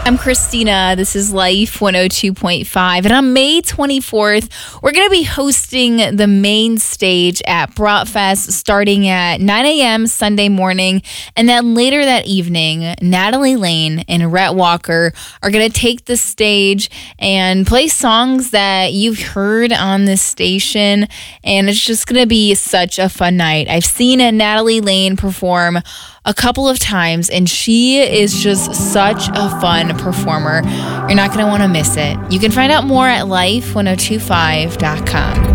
I'm Christina. This is Life 102.5. And on May 24th, we're going to be hosting the main stage at Bratfest starting at 9 a.m. Sunday morning. And then later that evening, Natalie Lane and Rhett Walker are going to take the stage and play songs that you've heard on this station. And it's just going to be such a fun night. I've seen Natalie Lane perform a couple of times, and she is just such a fun performer. You're not going to want to miss it. You can find out more at life1025.com.